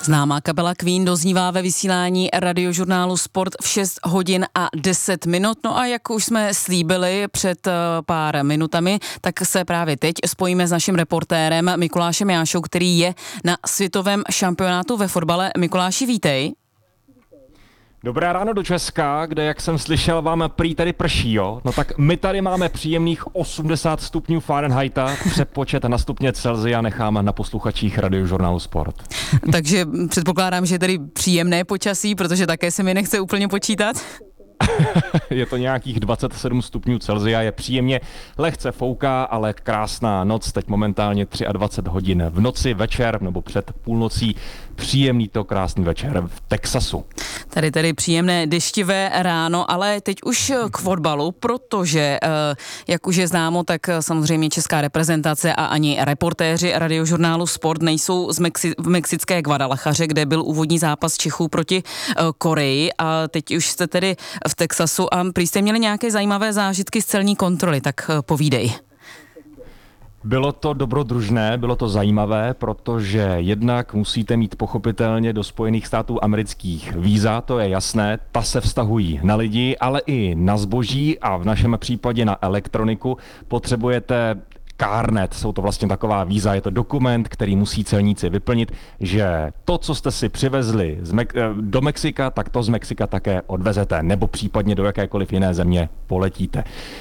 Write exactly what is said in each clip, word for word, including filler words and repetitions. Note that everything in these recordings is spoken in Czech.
Známá kapela Queen doznívá ve vysílání radiožurnálu Sport v šest hodin a deset minut. No a jak už jsme slíbili před pár minutami, tak se právě teď spojíme s naším reportérem Mikulášem Jášou, který je na světovém šampionátu ve fotbale. Mikuláši, vítej. Dobré ráno do Česka, kde, jak jsem slyšel, vám prý tady prší, jo? No tak my tady máme příjemných osmdesát stupňů Fahrenheita, přepočet na stupně Celsia necháme na posluchačích radiožurnálu Sport. Takže předpokládám, že je tady příjemné počasí, protože také se mi nechce úplně počítat. Je to nějakých dvacet sedm stupňů Celsia, je příjemně, lehce fouká, ale krásná noc, teď momentálně dvacet tři hodin v noci, večer nebo před půlnocí, příjemný to krásný večer v Texasu. Tady tedy příjemné deštivé ráno, ale teď už k fotbalu, protože, jak už je známo, tak samozřejmě česká reprezentace a ani reportéři radiožurnálu Sport nejsou z Mexi- v mexické Guadalajaře, kde byl úvodní zápas Čechů proti Koreji, a teď už jste tedy v Texasu a prý jste měli nějaké zajímavé zážitky z celní kontroly, tak povídej. Bylo to dobrodružné, bylo to zajímavé, protože jednak musíte mít pochopitelně do Spojených států amerických víza, to je jasné, ta se vztahují na lidi, ale i na zboží a v našem případě na elektroniku potřebujete CARNET, jsou to vlastně taková víza, je to dokument, který musí celníci vyplnit, že to, co jste si přivezli z Mek- do Mexika, tak to z Mexika také odvezete, nebo případně do jakékoliv jiné země poletíte.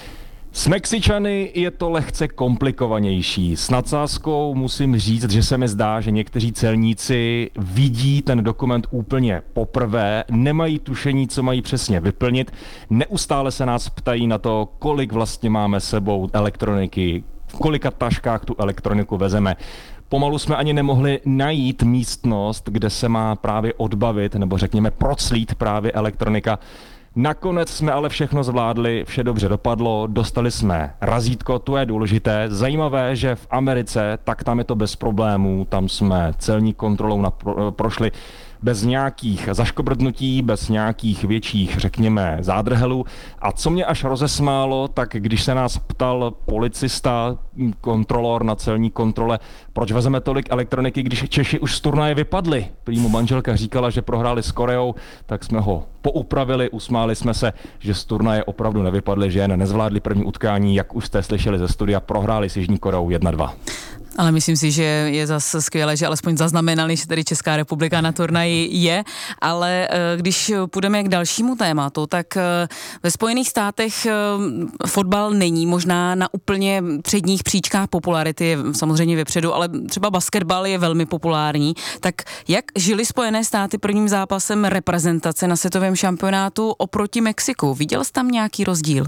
S Mexičany je to lehce komplikovanější. S nadsázkou musím říct, že se mi zdá, že někteří celníci vidí ten dokument úplně poprvé, nemají tušení, co mají přesně vyplnit, neustále se nás ptají na to, kolik vlastně máme sebou elektroniky, v kolika taškách tu elektroniku vezeme. Pomalu jsme ani nemohli najít místnost, kde se má právě odbavit, nebo řekněme proclít právě elektronika. Nakonec jsme ale všechno zvládli, vše dobře dopadlo, dostali jsme razítko, to je důležité. Zajímavé, že v Americe, tak tam je to bez problémů, tam jsme celní kontrolou napro- prošli bez nějakých zaškobrdnutí, bez nějakých větších, řekněme, zádrhelů. A co mě až rozesmálo, tak když se nás ptal policista, kontrolor na celní kontrole, proč vezeme tolik elektroniky, když Češi už z turnaje vypadli. Prý mu manželka říkala, že prohráli s Koreou, tak jsme ho poupravili, usmáli jsme se, že z turnaje opravdu nevypadli, že jen nezvládli první utkání, jak už jste slyšeli ze studia, prohráli s Jižní Koreou jedna dva. Ale myslím si, že je zase skvělé, že alespoň zaznamenali, že tady Česká republika na turnaji je, ale když půjdeme k dalšímu tématu, tak ve Spojených státech fotbal není možná na úplně předních příčkách popularity, je samozřejmě vepředu, ale třeba basketbal je velmi populární. Tak jak žili Spojené státy prvním zápasem reprezentace na světovém šampionátu oproti Mexiku? Viděl jsi tam nějaký rozdíl?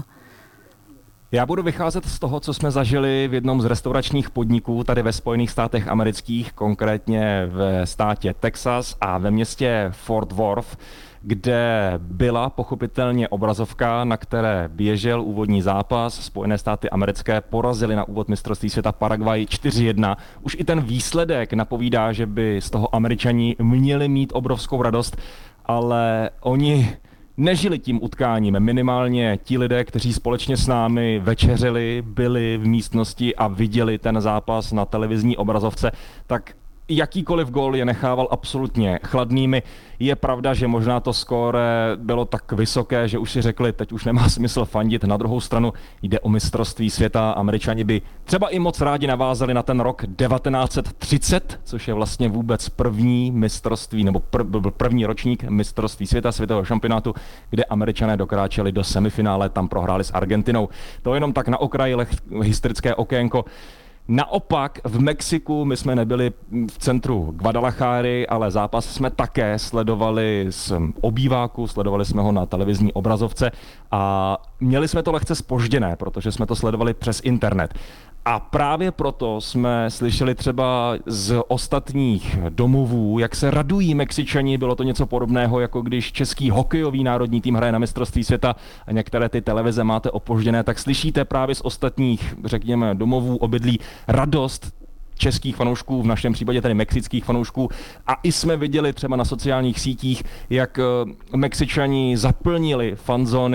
Já budu vycházet z toho, co jsme zažili v jednom z restauračních podniků tady ve Spojených státech amerických, konkrétně ve státě Texas a ve městě Fort Worth, kde byla pochopitelně obrazovka, na které běžel úvodní zápas. Spojené státy americké porazili na úvod mistrovství světa Paraguay čtyři jedna. Už i ten výsledek napovídá, že by z toho Američani měli mít obrovskou radost, ale oni nežili tím utkáním, minimálně ti lidé, kteří společně s námi večeřili, byli v místnosti a viděli ten zápas na televizní obrazovce, tak jakýkoliv gól je nechával absolutně chladnými. Je pravda, že možná to skóre bylo tak vysoké, že už si řekli, teď už nemá smysl fandit. Na druhou stranu jde o mistrovství světa. Američani by třeba i moc rádi navázali na ten rok devatenáct set třicet, což je vlastně vůbec první mistrovství, nebo prv, první ročník mistrovství světa, světového šampionátu, kde Američané dokráčeli do semifinále, tam prohráli s Argentinou. To jenom tak na okraji historické okénko. Naopak v Mexiku my jsme nebyli v centru Guadalajary, ale zápas jsme také sledovali z obýváku, sledovali jsme ho na televizní obrazovce a měli jsme to lehce zpožděné, protože jsme to sledovali přes internet. A právě proto jsme slyšeli třeba z ostatních domovů, jak se radují Mexičani, bylo to něco podobného, jako když český hokejový národní tým hraje na mistrovství světa a některé ty televize máte opožděné, tak slyšíte právě z ostatních, řekněme, domovů, obydlí radost českých fanoušků, v našem případě tedy mexických fanoušků. A i jsme viděli třeba na sociálních sítích, jak Mexičani zaplnili fanzóny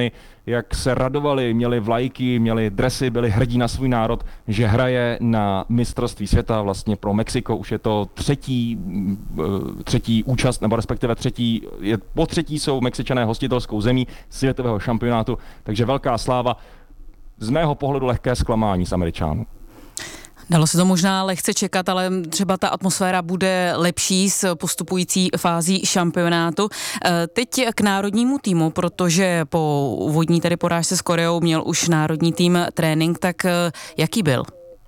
jak se radovali, měli vlajky, měli dresy, byli hrdí na svůj národ, že hraje na mistrovství světa vlastně pro Mexiko. Už je to třetí, třetí účast, nebo respektive třetí, je, po třetí jsou Mexičané hostitelskou zemí světového šampionátu, takže velká sláva. Z mého pohledu lehké zklamání z Američanů. Dalo se to možná lehce čekat, ale třeba ta atmosféra bude lepší s postupující fází šampionátu. Teď k národnímu týmu, protože po úvodní tedy porážce s Koreou měl už národní tým trénink, tak jaký byl?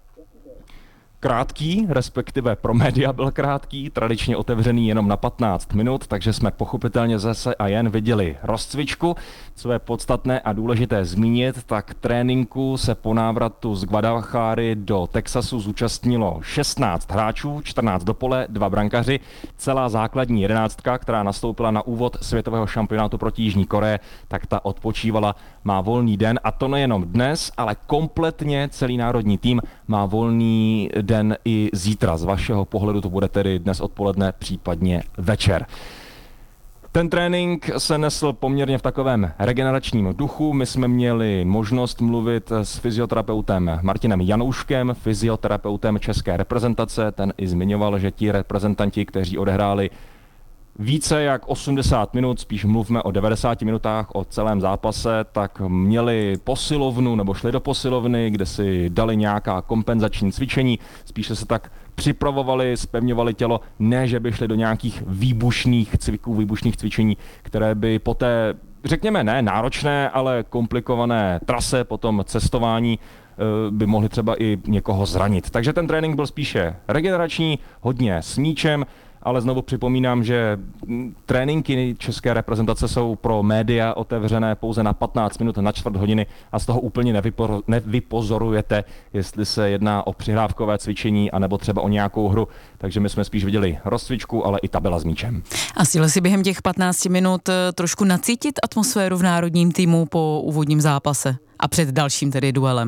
Krátký, respektive pro média byl krátký, tradičně otevřený jenom na patnáct minut, takže jsme pochopitelně zase a jen viděli rozcvičku. Co je podstatné a důležité zmínit, tak tréninku se po návratu z Guadalajary do Texasu zúčastnilo šestnáct hráčů, čtrnáct do pole, dva brankaři, celá základní jedenáctka, která nastoupila na úvod světového šampionátu proti Jižní Koreji, tak ta odpočívala, má volný den a to nejenom dnes, ale kompletně celý národní tým má volný den den i zítra. Z vašeho pohledu to bude tedy dnes odpoledne, případně večer. Ten trénink se nesl poměrně v takovém regeneračním duchu. My jsme měli možnost mluvit s fyzioterapeutem Martinem Janouškem, fyzioterapeutem české reprezentace. Ten i zmiňoval, že ti reprezentanti, kteří odehráli více jak osmdesát minut, spíš mluvme o devadesáti minutách, o celém zápase, tak měli posilovnu nebo šli do posilovny, kde si dali nějaká kompenzační cvičení, spíše se tak připravovali, zpevňovali tělo, ne, že by šli do nějakých výbušných cviků, výbušných cvičení, které by poté, řekněme ne náročné, ale komplikované trase, potom cestování by mohli třeba i někoho zranit. Takže ten trénink byl spíše regenerační, hodně s míčem, ale znovu připomínám, že tréninky české reprezentace jsou pro média otevřené pouze na patnáct minut, na čtvrt hodiny a z toho úplně nevypo, nevypozorujete, jestli se jedná o přihrávkové cvičení anebo třeba o nějakou hru. Takže my jsme spíš viděli rozcvičku, ale i ta byla s míčem. A stihl si během těch patnácti minut trošku nacítit atmosféru v národním týmu po úvodním zápase a před dalším tedy duelem?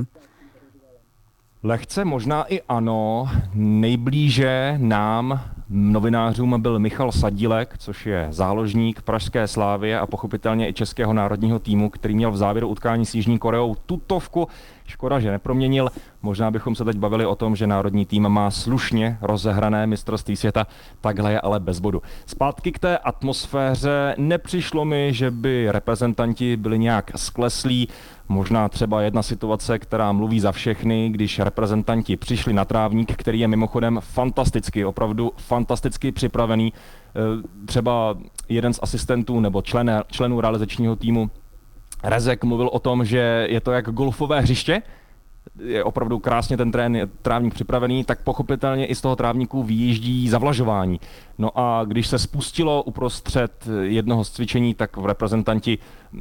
Lehce možná i ano. Nejblíže nám, novinářům, byl Michal Sadílek, což je záložník pražské Slávie a pochopitelně i českého národního týmu, který měl v závěru utkání s Jižní Koreou tutovku. Škoda, že neproměnil. Možná bychom se teď bavili o tom, že národní tým má slušně rozehrané mistrovství světa, takhle je ale bez bodu. Zpátky k té atmosféře. Nepřišlo mi, že by reprezentanti byli nějak skleslí. Možná třeba jedna situace, která mluví za všechny, když reprezentanti přišli na trávník, který je mimochodem fantasticky, opravdu fantasticky připravený. Třeba jeden z asistentů nebo člen, členů realizačního týmu Rezek mluvil o tom, že je to jak golfové hřiště, je opravdu krásně ten trén, trávník připravený, tak pochopitelně i z toho trávníku vyjíždí zavlažování. No a když se spustilo uprostřed jednoho z cvičení, tak v reprezentanti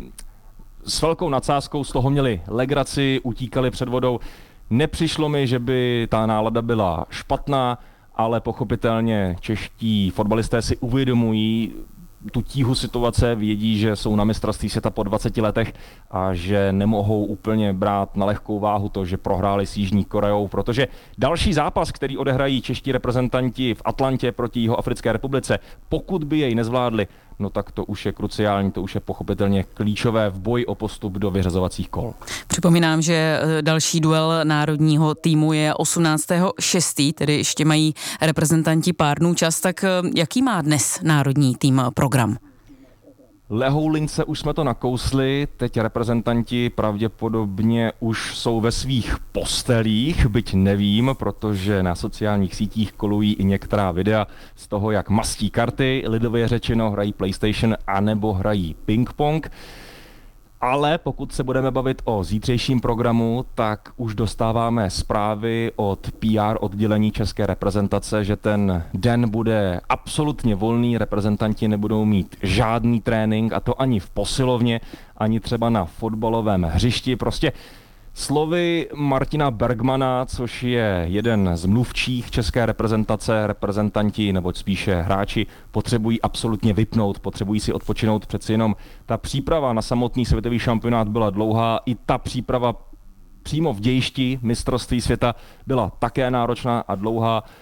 s velkou nadsázkou z toho měli legraci, utíkali před vodou. Nepřišlo mi, že by ta nálada byla špatná, ale pochopitelně čeští fotbalisté si uvědomují tu tíhu situace, vědí, že jsou na mistrovství světa po dvaceti letech a že nemohou úplně brát na lehkou váhu to, že prohráli s Jižní Koreou, protože další zápas, který odehrají čeští reprezentanti v Atlantě proti Jihoafrické republice, pokud by jej nezvládli, no tak to už je kruciální, to už je pochopitelně klíčové v boji o postup do vyřazovacích kol. Připomínám, že další duel národního týmu je osmnáctého šestého tedy ještě mají reprezentanti pár dnů čas, tak jaký má dnes národní tým program? Lehoulince už jsme to nakousli, teď reprezentanti pravděpodobně už jsou ve svých postelích, byť nevím, protože na sociálních sítích kolují i některá videa z toho, jak mastí karty, lidově řečeno hrají PlayStation anebo hrají ping-pong. Ale pokud se budeme bavit o zítřejším programu, tak už dostáváme zprávy od P R oddělení české reprezentace, že ten den bude absolutně volný, reprezentanti nebudou mít žádný trénink, a to ani v posilovně, ani třeba na fotbalovém hřišti. Prostě slovy Martina Bergmana, což je jeden z mluvčích české reprezentace, reprezentanti nebo spíše hráči potřebují absolutně vypnout, potřebují si odpočinout, přeci jenom ta příprava na samotný světový šampionát byla dlouhá, i ta příprava přímo v dějišti mistrovství světa byla také náročná a dlouhá.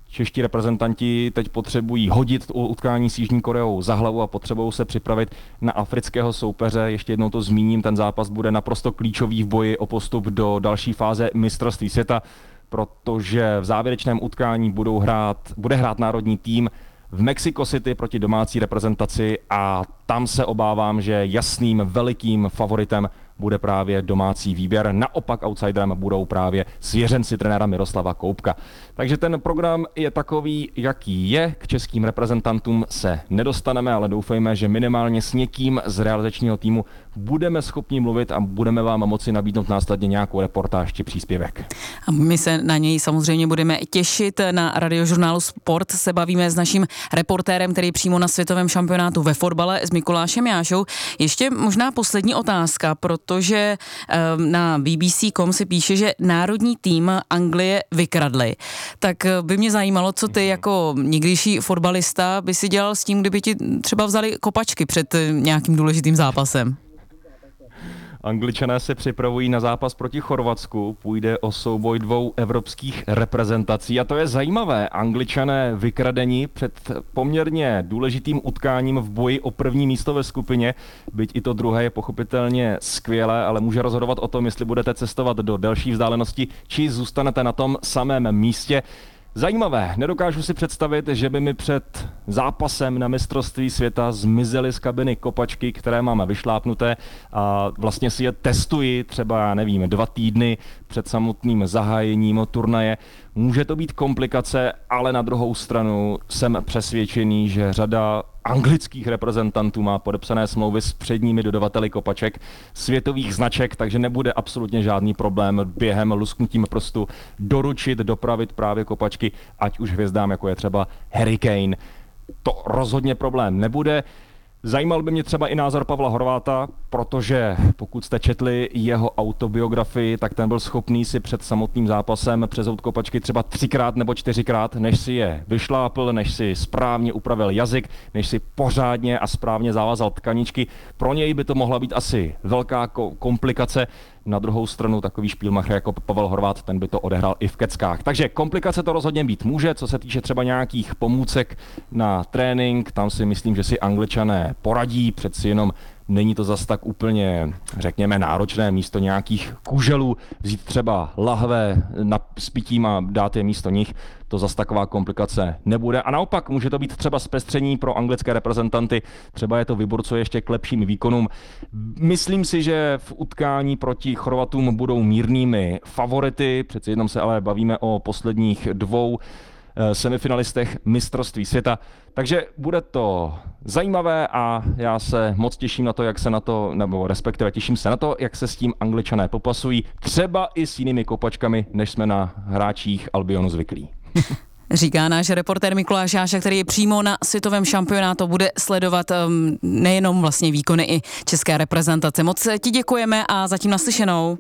čeští reprezentanti teď potřebují hodit utkání s Jižní Koreou za hlavu a potřebují se připravit na afrického soupeře. Ještě jednou to zmíním, ten zápas bude naprosto klíčový v boji o postup do další fáze mistrovství světa, protože v závěrečném utkání budou hrát, bude hrát národní tým v Mexico City proti domácí reprezentaci a tam se obávám, že jasným velikým favoritem bude právě domácí výběr. Naopak outsiderem budou právě svěřenci trenéra Miroslava Koubka. Takže ten program je takový, jaký je. K českým reprezentantům se nedostaneme, ale doufejme, že minimálně s někým z realizačního týmu budeme schopni mluvit a budeme vám moci nabídnout následně nějakou reportáž či příspěvek. A my se na něj samozřejmě budeme těšit. Na Radiožurnálu Sport se bavíme s naším reportérem, který přímo na světovém šampionátu ve fotbale s Mikulášem Jášou. Ještě možná poslední otázka, protože na B B C tečka com si píše, že národní tým Anglie vykradli. Tak by mě zajímalo, co ty jako někdejší fotbalista by si dělal s tím, kdyby ti třeba vzali kopačky před nějakým důležitým zápasem. Angličané se připravují na zápas proti Chorvatsku, půjde o souboj dvou evropských reprezentací a to je zajímavé. Angličané vykradeni před poměrně důležitým utkáním v boji o první místo ve skupině, byť i to druhé je pochopitelně skvělé, ale může rozhodovat o tom, jestli budete cestovat do delší vzdálenosti, či zůstanete na tom samém místě. Zajímavé, nedokážu si představit, že by mi před zápasem na mistrovství světa zmizely z kabiny kopačky, které máme vyšlápnuté a vlastně si je testuji třeba, nevím, dva týdny před samotným zahájením turnaje. Může to být komplikace, ale na druhou stranu jsem přesvědčený, že řada anglických reprezentantů má podepsané smlouvy s předními dodavateli kopaček světových značek, takže nebude absolutně žádný problém během lusknutím prstu doručit, dopravit právě kopačky, ať už hvězdám, jako je třeba Harry Kane. To rozhodně problém nebude. Zajímal by mě třeba i názor Pavla Horváta, protože pokud jste četli jeho autobiografii, tak ten byl schopný si před samotným zápasem přezout kopačky třeba třikrát nebo čtyřikrát, než si je vyšlápl, než si správně upravil jazyk, než si pořádně a správně zavázal tkaničky. Pro něj by to mohla být asi velká komplikace. Na druhou stranu takový špílmacher jako Pavel Horvát, ten by to odehrál i v keckách. Takže komplikace to rozhodně být může, co se týče třeba nějakých pomůcek na trénink, tam si myslím, že si Angličané poradí, přeci jenom není to zas tak úplně, řekněme, náročné místo nějakých kuželů, vzít třeba lahve na, s pitím a dát je místo nich, to zas taková komplikace nebude. A naopak může to být třeba zpestření pro anglické reprezentanty, třeba je to vyburcuje ještě k lepším výkonům. Myslím si, že v utkání proti Chorvatům budou mírnými favority, přeci jenom se ale bavíme o posledních dvou semifinalistech mistrovství světa. Takže bude to zajímavé a já se moc těším na to, jak se na to, nebo respektive těším se na to, jak se s tím Angličané popasují, třeba i s jinými kopačkami, než jsme na hráčích Albionu zvyklí. Říká náš reportér Mikuláš Jáša, který je přímo na světovém šampionátu, bude sledovat um, nejenom vlastně výkony i české reprezentace. Moc ti děkujeme a zatím naslyšenou.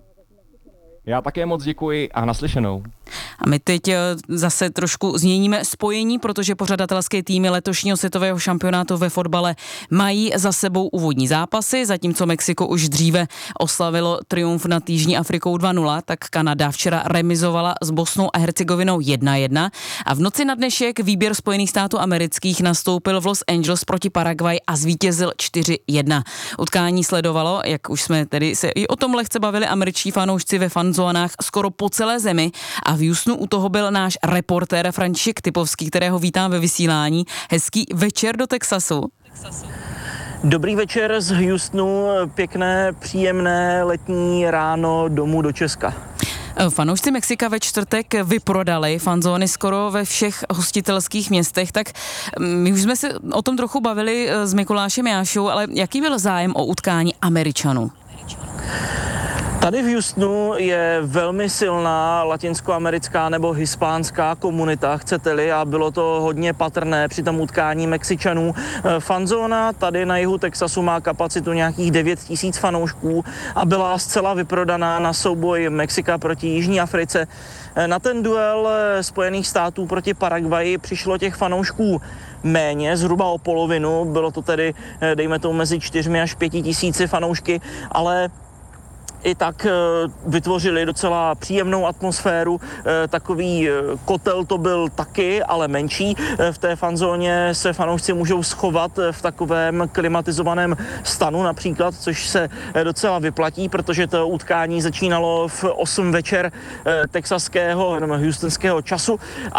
Já také moc děkuji a naslyšenou. A my teď zase trošku změníme spojení, protože pořadatelské týmy letošního světového šampionátu ve fotbale mají za sebou úvodní zápasy, zatímco Mexiko už dříve oslavilo triumf nad Jižní Afrikou dva nula, tak Kanada včera remizovala s Bosnou a Hercegovinou jedna jedna a v noci na dnešek výběr Spojených států amerických nastoupil v Los Angeles proti Paraguay a zvítězil čtyři jedna. Utkání sledovalo, jak už jsme tedy se i o tom lehce bavili, američtí fanoušci ve fanzónách skoro po celé zemi a v Houstonu u toho byl náš reportér František Typovský, kterého vítám ve vysílání. Hezký večer do Texasu. Dobrý večer z Houstonu, pěkné, příjemné letní ráno domů do Česka. Fanoušci Mexika ve čtvrtek vyprodali fanzóny skoro ve všech hostitelských městech, tak my už jsme se o tom trochu bavili s Mikulášem Jášou, ale jaký byl zájem o utkání Američanů? Tady v Houstonu je velmi silná latinskoamerická nebo hispánská komunita, chcete-li, a bylo to hodně patrné při tom utkání Mexičanů. Fanzóna tady na jihu Texasu má kapacitu nějakých devět tisíc fanoušků a byla zcela vyprodaná na souboj Mexika proti Jižní Africe. Na ten duel Spojených států proti Paraguayi přišlo těch fanoušků méně, zhruba o polovinu, bylo to tedy, dejme tomu, mezi čtyřmi až pěti tisíci fanoušky, ale i tak vytvořili docela příjemnou atmosféru. Takový kotel to byl taky, ale menší. V té fanzóně se fanoušci můžou schovat v takovém klimatizovaném stanu například, což se docela vyplatí, protože to utkání začínalo v osm večer texaského nebo houstonského času